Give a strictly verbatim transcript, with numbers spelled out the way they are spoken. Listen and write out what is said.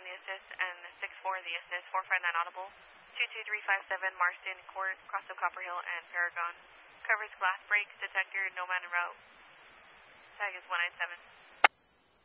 on the assist and six four the assist, four five nine audible. two two three five seven Marston Court, Cross of Copper Hill and Paragon. Covers glass breaks, detector, no man en route. Tag is one nine seven.